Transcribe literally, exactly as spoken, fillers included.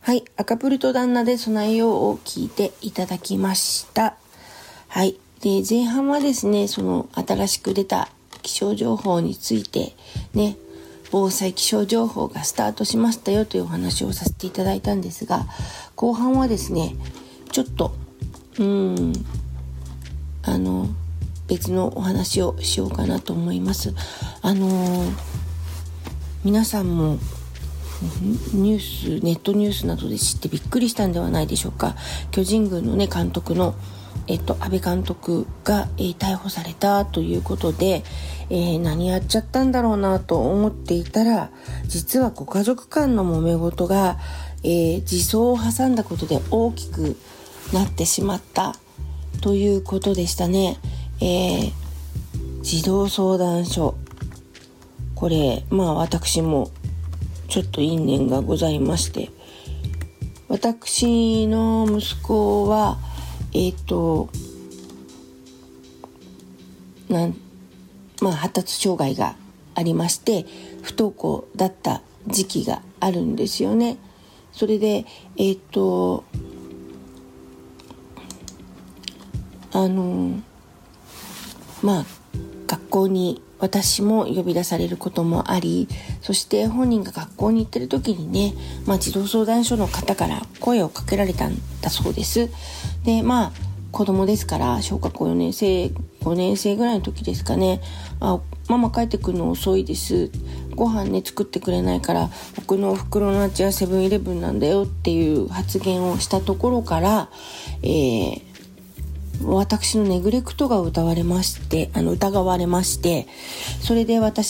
はい、赤プルと旦那で備えようを聞いていただきました。はい、で前半はですね、その新しく出た気象情報についてね、防災気象情報がスタートしましたよというお話をさせていただいたんですが、後半はですね、ちょっとうーんあの別のお話をしようかなと思います。あのー、皆さんもニュースネットニュースなどで知ってびっくりしたんではないでしょうか。巨人軍のね監督の、えっと、安倍監督が、えー、逮捕されたということで、えー、何やっちゃったんだろうなと思っていたら、実はご家族間の揉め事が、えー、自走を挟んだことで大きくなってしまったということでしたね。えー、児童相談所、これまあ私もちょっと因縁がございまして、私の息子はえっ、ー、となんまあ発達障害がありまして、不登校だった時期があるんですよね。それでえっ、ー、とあのまあ学校に私も呼び出されることもあり、そして本人が学校に行ってる時にね、まあ、児童相談所の方から声をかけられたんだそうです。でまあ子供ですから、小学校よねん生ごねん生ぐらいの時ですかね、あママ帰ってくるの遅いです、ご飯ね作ってくれないから僕のお袋の味はセブンイレブンなんだよっていう発言をしたところから、えー私のネグレクトが疑われまして、あの疑われまして、それで私